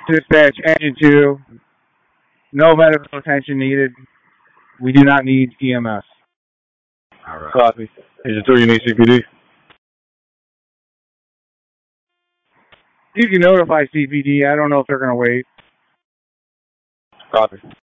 Dispatch Engine 2. No medical attention needed. We do not need EMS. All right. Copy. Engine 2, you need CPD? You can notify CPD. I don't know if they're going to wait. Copy.